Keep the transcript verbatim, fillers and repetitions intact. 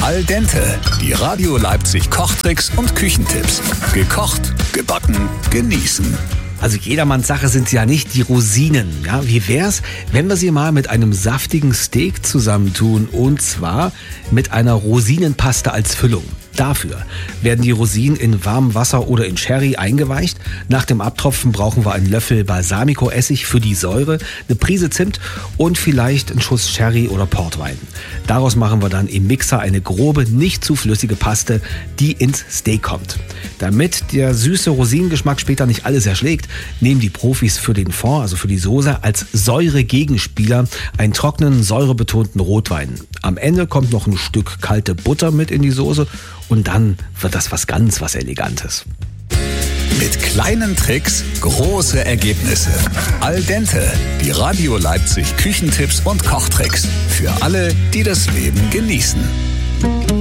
Al dente, die Radio Leipzig Kochtricks und Küchentipps. Gekocht, gebacken, genießen. Also jedermanns Sache sind ja nicht die Rosinen. Ja, wie wär's, wenn wir sie mal mit einem saftigen Steak zusammentun, und zwar mit einer Rosinenpaste als Füllung. Dafür werden die Rosinen in warmem Wasser oder in Sherry eingeweicht. Nach dem Abtropfen brauchen wir einen Löffel Balsamico-Essig für die Säure, eine Prise Zimt und vielleicht einen Schuss Sherry oder Portwein. Daraus machen wir dann im Mixer eine grobe, nicht zu flüssige Paste, die ins Steak kommt. Damit der süße Rosinengeschmack später nicht alles erschlägt, nehmen die Profis für den Fond, also für die Soße, als Säuregegenspieler einen trockenen, säurebetonten Rotwein. Am Ende kommt noch ein Stück kalte Butter mit in die Soße und dann wird das was ganz was Elegantes. Mit kleinen Tricks große Ergebnisse. Al dente, die Radio Leipzig Küchentipps und Kochtricks. Für alle, die das Leben genießen.